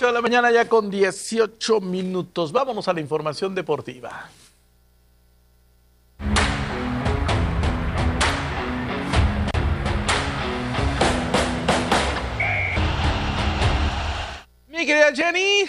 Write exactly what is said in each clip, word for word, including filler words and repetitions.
ocho de la mañana ya con dieciocho minutos. Vámonos a la información deportiva. Mi querida Jenny.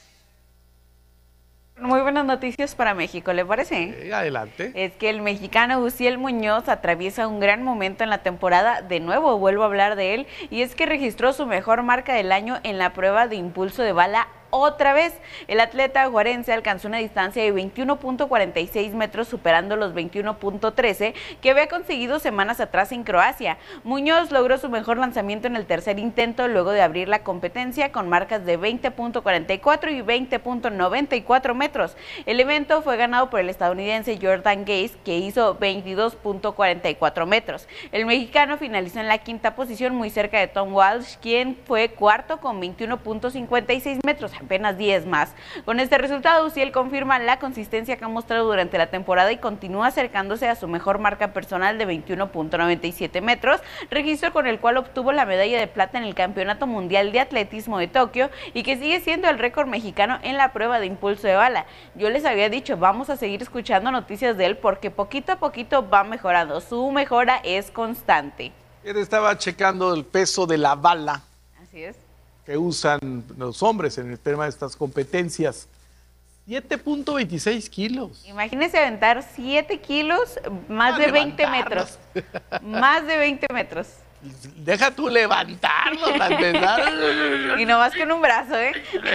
Muy buenas noticias para México, ¿le parece? Sí, adelante. Es que el mexicano Uziel Muñoz atraviesa un gran momento en la temporada. De nuevo vuelvo a hablar de él, y es que registró su mejor marca del año en la prueba de impulso de bala. Otra vez, el atleta juarense alcanzó una distancia de veintiuno punto cuarenta y seis metros, superando los veintiuno punto trece que había conseguido semanas atrás en Croacia. Muñoz logró su mejor lanzamiento en el tercer intento, luego de abrir la competencia con marcas de veinte punto cuarenta y cuatro y veinte punto noventa y cuatro metros. El evento fue ganado por el estadounidense Jordan Gaze, que hizo veintidós punto cuarenta y cuatro metros. El mexicano finalizó en la quinta posición, muy cerca de Tom Walsh, quien fue cuarto con veintiuno punto cincuenta y seis metros. Apenas diez más. Con este resultado, Uziel confirma la consistencia que ha mostrado durante la temporada y continúa acercándose a su mejor marca personal de veintiuno punto noventa y siete metros, registro con el cual obtuvo la medalla de plata en el Campeonato Mundial de Atletismo de Tokio y que sigue siendo el récord mexicano en la prueba de impulso de bala. Yo les había dicho, vamos a seguir escuchando noticias de él porque poquito a poquito va mejorando. Su mejora es constante. Él estaba checando el peso de la bala. Así es. Que usan los hombres en el tema de estas competencias. siete punto veintiséis kilos. Imagínese aventar siete kilos, más A de veinte metros. Más de veinte metros. Deja tú levantarlos para empezar. Y no más con un brazo, ¿eh?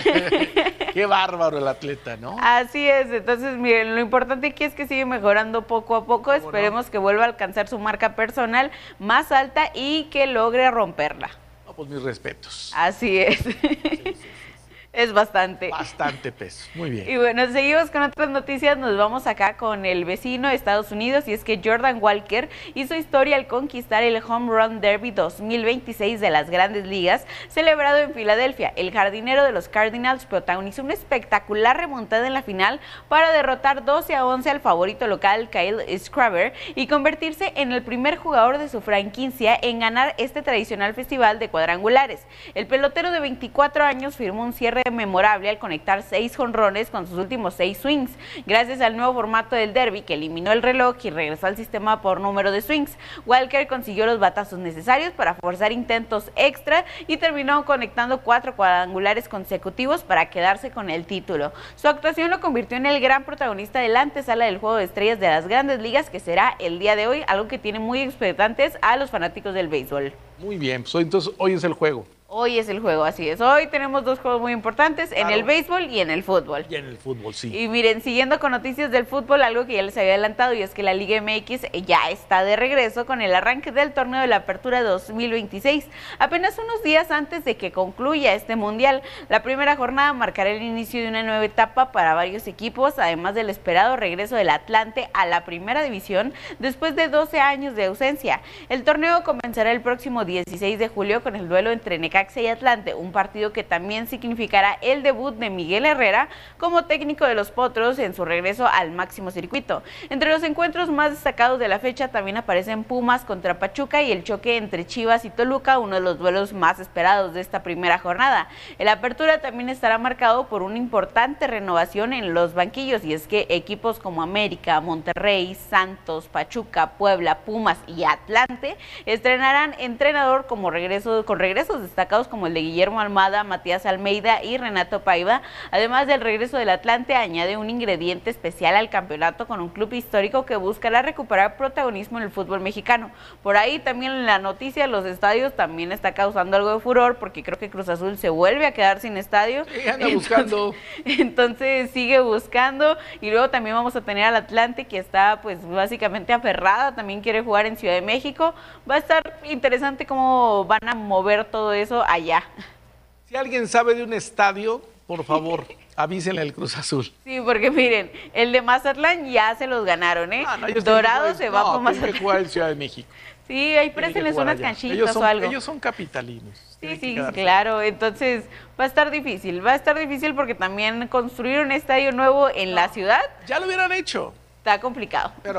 Qué bárbaro el atleta, ¿no? Así es. Entonces, miren, lo importante aquí es que sigue mejorando poco a poco. Esperemos no? que vuelva a alcanzar su marca personal más alta y que logre romperla. Pues mis respetos. Así es. Sí, sí, sí. Es bastante. Bastante peso. Muy bien. Y bueno, seguimos con otras noticias. Nos vamos acá con el vecino de Estados Unidos, y es que Jordan Walker hizo historia al conquistar el Home Run Derby dos mil veintiséis de las Grandes Ligas, celebrado en Filadelfia. El jardinero de los Cardinals protagonizó una espectacular remontada en la final para derrotar doce a once al favorito local Kyle Schwarber y convertirse en el primer jugador de su franquicia en ganar este tradicional festival de cuadrangulares. El pelotero de veinticuatro años firmó un cierre memorable al conectar seis jonrones con sus últimos seis swings, gracias al nuevo formato del derby que eliminó el reloj y regresó al sistema por número de swings. Walker consiguió los batazos necesarios para forzar intentos extra y terminó conectando cuatro cuadrangulares consecutivos para quedarse con el título. Su actuación lo convirtió en el gran protagonista de la antesala del Juego de Estrellas de las Grandes Ligas, que será el día de hoy, algo que tiene muy expectantes a los fanáticos del béisbol. Muy bien, pues entonces hoy es el juego. Hoy es el juego, así es. Hoy tenemos dos juegos muy importantes, claro, en el béisbol y en el fútbol. Y en el fútbol, sí. Y miren, siguiendo con noticias del fútbol, algo que ya les había adelantado, y es que la Liga M X ya está de regreso con el arranque del torneo de la Apertura dos mil veintiséis. Apenas unos días antes de que concluya este mundial, la primera jornada marcará el inicio de una nueva etapa para varios equipos, además del esperado regreso del Atlante a la primera división después de doce años de ausencia. El torneo comenzará el próximo dieciséis de julio con el duelo entre Necaxa y Atlante, un partido que también significará el debut de Miguel Herrera como técnico de los Potros en su regreso al máximo circuito. Entre los encuentros más destacados de la fecha también aparecen Pumas contra Pachuca y el choque entre Chivas y Toluca, uno de los duelos más esperados de esta primera jornada. El Apertura también estará marcado por una importante renovación en los banquillos, y es que equipos como América, Monterrey, Santos, Pachuca, Puebla, Pumas y Atlante estrenarán entrenador como regreso, con regresos destacados como el de Guillermo Almada, Matías Almeida y Renato Paiva. Además del regreso del Atlante, añade un ingrediente especial al campeonato con un club histórico que buscará recuperar protagonismo en el fútbol mexicano. Por ahí también en la noticia, los estadios también está causando algo de furor, porque creo que Cruz Azul se vuelve a quedar sin estadio. Sí, anda entonces, buscando. Entonces sigue buscando, y luego también vamos a tener al Atlante, que está pues básicamente aferrada, también quiere jugar en Ciudad de México. Va a estar interesante cómo van a mover todo eso allá. Si alguien sabe de un estadio, por favor, avísenle al Cruz Azul. Sí, porque miren, el de Mazatlán ya se los ganaron, ¿eh? Ah, no, Dorado se va no, por Mazatlán. Tiene que jugar en Ciudad de México. Sí, ahí préstenles unas allá. canchitas ellos son, o algo. Ellos son capitalinos. Sí, sí, claro. Entonces va a estar difícil, va a estar difícil porque también construir un estadio nuevo en no, la ciudad. Ya lo hubieran hecho. Está complicado. Pero bueno,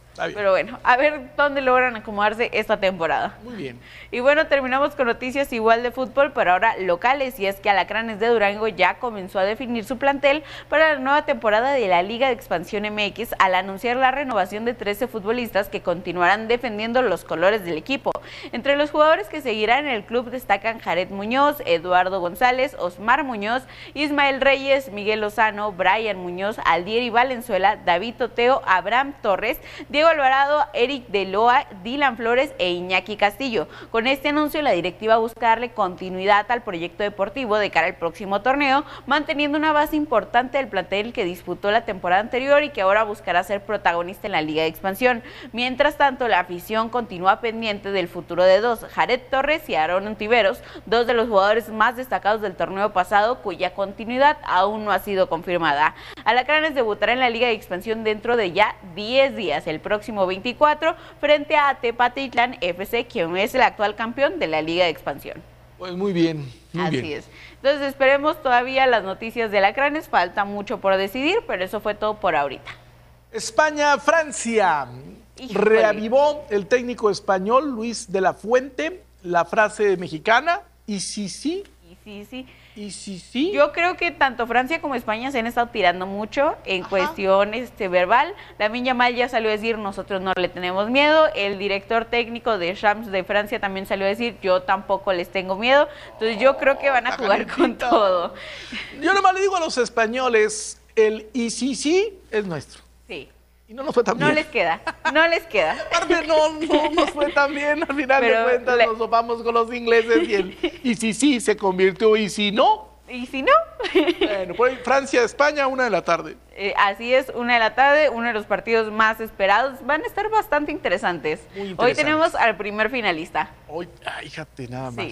Pero bueno, a ver dónde logran acomodarse esta temporada. Muy bien. Y bueno, terminamos con noticias igual de fútbol, pero ahora locales, y es que Alacranes de Durango ya comenzó a definir su plantel para la nueva temporada de la Liga de Expansión M X al anunciar la renovación de trece futbolistas que continuarán defendiendo los colores del equipo. Entre los jugadores que seguirán en el club destacan Jared Muñoz, Eduardo González, Osmar Muñoz, Ismael Reyes, Miguel Lozano, Brian Muñoz, Aldieri Valenzuela, David Toteo, Abraham Torres, Diego Alvarado, Eric Deloa, Dylan Flores e Iñaki Castillo. Con este anuncio, la directiva busca darle continuidad al proyecto deportivo de cara al próximo torneo, manteniendo una base importante del plantel que disputó la temporada anterior y que ahora buscará ser protagonista en la Liga de Expansión. Mientras tanto, la afición continúa pendiente del futuro de dos, Jared Torres y Aaron Ontiveros, dos de los jugadores más destacados del torneo pasado, cuya continuidad aún no ha sido confirmada. Alacranes debutará en la Liga de Expansión dentro de ya diez días, el próximo veinticuatro, frente a Tepatitlán F C, quien es el actual campeón de la Liga de Expansión. Pues muy bien, muy Así bien. es. Entonces esperemos todavía las noticias de Alacranes, falta mucho por decidir, pero eso fue todo por ahorita. España, Francia. Híjole. Reavivó el técnico español Luis de la Fuente la frase mexicana, y sí, sí, Y sí, sí. y sí, sí. Yo creo que tanto Francia como España se han estado tirando mucho en Ajá. cuestión este, verbal. Lamine Yamal ya salió a decir, nosotros no le tenemos miedo. El director técnico de Shams de Francia también salió a decir, yo tampoco les tengo miedo. Entonces yo creo que van a Está jugar con calientita. todo. Yo nomás le digo a los españoles, el y sí, sí es nuestro. Sí. Y no nos fue tan No bien. les queda, no les queda. Aparte no, no nos fue tan bien, al final Pero de cuentas le- nos topamos con los ingleses y el y si sí se convirtió y si no. Y si no, Bueno, por ahí Francia, España, una de la tarde. eh, así es, una de la tarde, uno de los partidos más esperados. Van a estar bastante interesantes. Muy Hoy interesantes. tenemos al primer finalista. Hoy, ay, fíjate, nada más. Sí.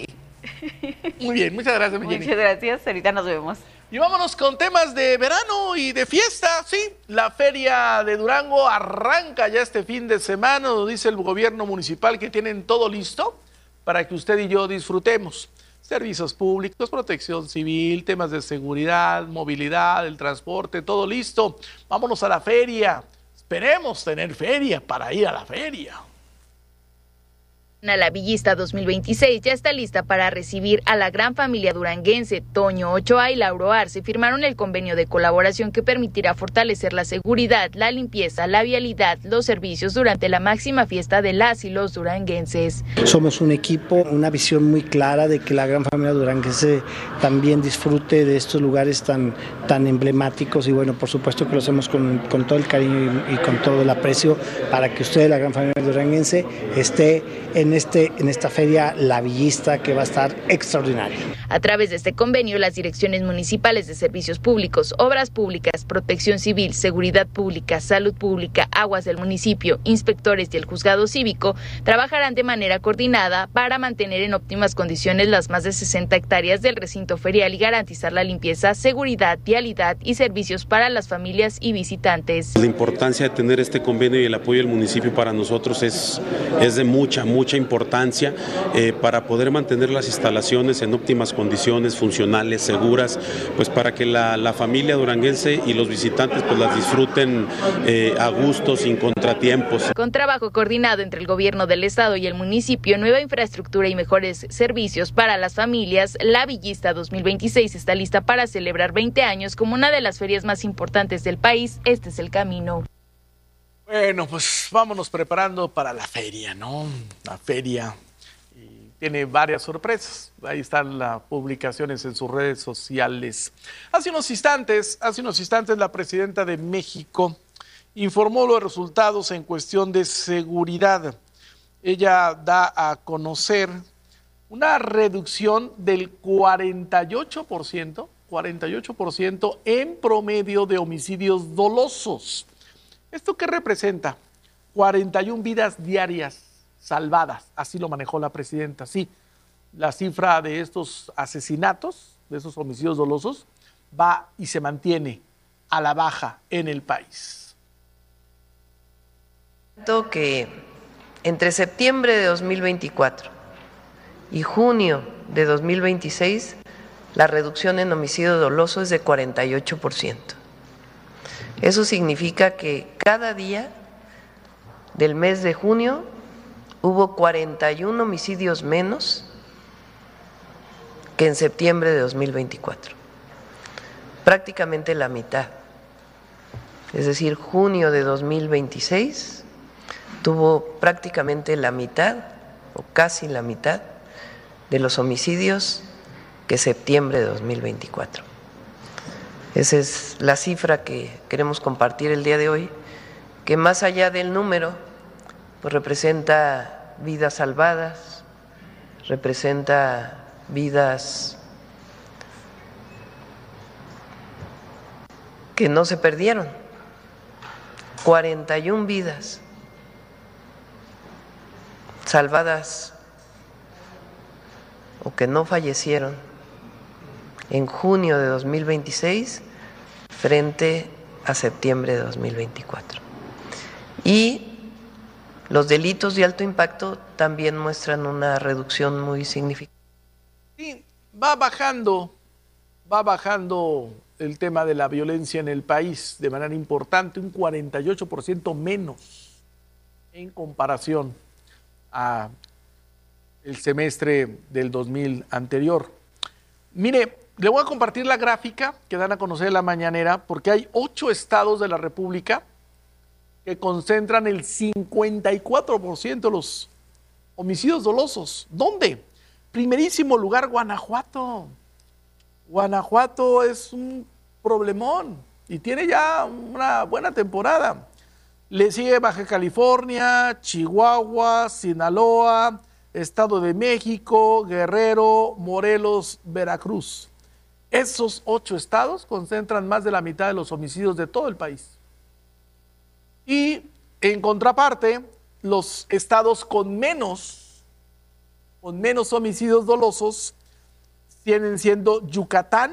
Muy bien, muchas gracias, mi Muchas Jenny. gracias, ahorita nos vemos. Y vámonos con temas de verano y de fiesta, sí. La feria de Durango arranca ya este fin de semana, nos dice el gobierno municipal que tienen todo listo para que usted y yo disfrutemos. Servicios públicos, protección civil, temas de seguridad, movilidad, el transporte, todo listo. Vámonos a la feria. Esperemos tener feria para ir a la feria. La Villista dos mil veintiséis ya está lista para recibir a la gran familia duranguense. Toño Ochoa y Lauro Arce firmaron el convenio de colaboración que permitirá fortalecer la seguridad, la limpieza, la vialidad, los servicios durante la máxima fiesta de las y los duranguenses. Somos un equipo, una visión muy clara de que la gran familia duranguense también disfrute de estos lugares tan, tan emblemáticos y bueno, por supuesto que lo hacemos con, con todo el cariño y, y con todo el aprecio para que usted, la gran familia duranguense, esté en En, este, en esta feria La Villista, que va a estar extraordinaria. A través de este convenio, las direcciones municipales de servicios públicos, obras públicas, protección civil, seguridad pública, salud pública, aguas del municipio, inspectores y el juzgado cívico trabajarán de manera coordinada para mantener en óptimas condiciones las más de sesenta hectáreas del recinto ferial y garantizar la limpieza, seguridad, vialidad y servicios para las familias y visitantes. La importancia de tener este convenio y el apoyo del municipio para nosotros es, es de mucha, mucha importancia eh, para poder mantener las instalaciones en óptimas condiciones, funcionales, seguras, pues para que la, la familia duranguense y los visitantes pues las disfruten eh, a gusto, sin contratiempos. Con trabajo coordinado entre el gobierno del estado y el municipio, nueva infraestructura y mejores servicios para las familias, La Villista dos mil veintiséis está lista para celebrar veinte años como una de las ferias más importantes del país. Este es el camino. Bueno, pues vámonos preparando para la feria, ¿no? La feria. Y tiene varias sorpresas. Ahí están las publicaciones en sus redes sociales. Hace unos instantes, hace unos instantes la presidenta de México informó los resultados en cuestión de seguridad. Ella da a conocer una reducción del cuarenta y ocho por ciento, cuarenta y ocho por ciento en promedio de homicidios dolosos. ¿Esto qué representa? cuarenta y una vidas diarias salvadas, así lo manejó la presidenta. Sí, la cifra de estos asesinatos, de esos homicidios dolosos, va y se mantiene a la baja en el país. Que entre septiembre de dos mil veinticuatro y junio de dos mil veintiséis, la reducción en homicidio doloso es de cuarenta y ocho por ciento. Eso significa que cada día del mes de junio hubo cuarenta y un homicidios menos que en septiembre de dos mil veinticuatro, prácticamente la mitad. Es decir, junio de dos mil veintiséis tuvo prácticamente la mitad o casi la mitad de los homicidios que septiembre de dos mil veinticuatro. Esa es la cifra que queremos compartir el día de hoy, que más allá del número, pues representa vidas salvadas, representa vidas que no se perdieron, cuarenta y una vidas salvadas o que no fallecieron en junio de dos mil veintiséis frente a septiembre de dos mil veinticuatro. Y los delitos de alto impacto también muestran una reducción muy significativa. Sí, va bajando, va bajando el tema de la violencia en el país de manera importante, un cuarenta y ocho por ciento menos en comparación a el semestre del dos mil anterior. Mire, le voy a compartir la gráfica que dan a conocer en la mañanera, porque hay ocho estados de la República que concentran el cincuenta y cuatro por ciento de los homicidios dolosos. ¿Dónde? Primerísimo lugar, Guanajuato. Guanajuato es un problemón y tiene ya una buena temporada. Le sigue Baja California, Chihuahua, Sinaloa, Estado de México, Guerrero, Morelos, Veracruz. Esos ocho estados concentran más de la mitad de los homicidios de todo el país. Y en contraparte, los estados con menos, con menos homicidios dolosos vienen siendo Yucatán,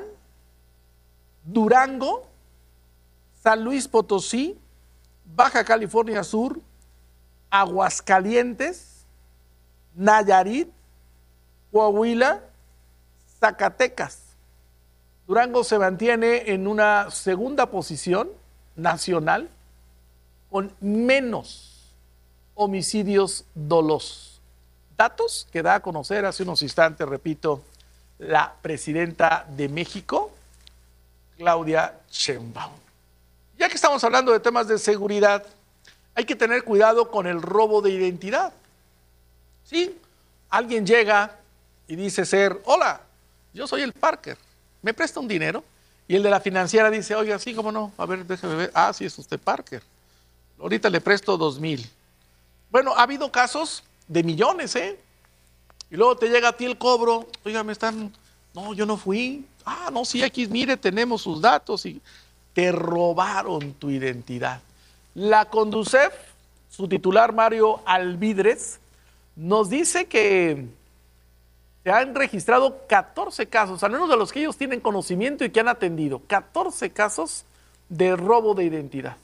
Durango, San Luis Potosí, Baja California Sur, Aguascalientes, Nayarit, Coahuila, Zacatecas. Durango se mantiene en una segunda posición nacional con menos homicidios dolosos. Datos que da a conocer hace unos instantes, repito, la presidenta de México, Claudia Sheinbaum. Ya que estamos hablando de temas de seguridad, hay que tener cuidado con el robo de identidad. Sí, alguien llega y dice ser, hola, yo soy el Parker, ¿me presta un dinero? Y el de la financiera dice, oiga, sí, cómo no, a ver, déjeme ver, ah, sí, es usted Parker, ahorita le presto dos mil. Bueno, ha habido casos de millones, ¿eh? Y luego te llega a ti el cobro, oiga, me están, no, yo no fui, ah, no, sí, aquí, mire, tenemos sus datos y te robaron tu identidad. La Conducef, su titular Mario Alvidres, nos dice que se han registrado catorce casos, al menos de los que ellos tienen conocimiento y que han atendido, catorce casos de robo de identidad.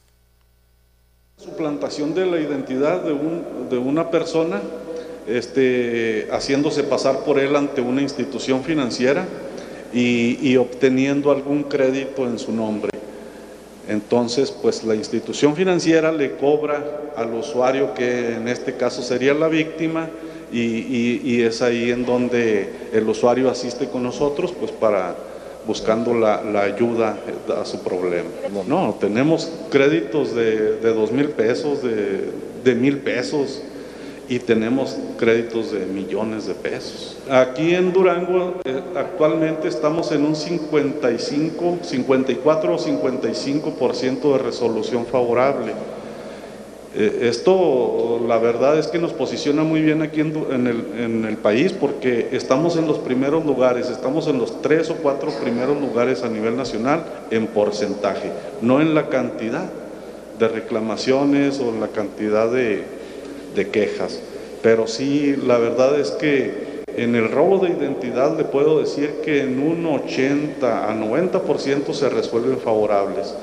Suplantación de la identidad de, un, de una persona, este, haciéndose pasar por él ante una institución financiera y, y obteniendo algún crédito en su nombre. Entonces, pues la institución financiera le cobra al usuario, que en este caso sería la víctima, y, y, y es ahí en donde el usuario asiste con nosotros, pues para buscando la, la ayuda a su problema. No, tenemos créditos de, de dos mil pesos, de, de mil pesos, y tenemos créditos de millones de pesos. Aquí en Durango eh, actualmente estamos en un cincuenta y cinco, cincuenta y cuatro o cincuenta y cinco por ciento de resolución favorable. Eh, esto, la verdad es que nos posiciona muy bien aquí en, en, el, en el país, porque estamos en los primeros lugares, estamos en los tres o cuatro primeros lugares a nivel nacional en porcentaje, no en la cantidad de reclamaciones o la cantidad de, de quejas. Pero sí, la verdad es que en el robo de identidad le puedo decir que en un ochenta a noventa por ciento se resuelven favorables.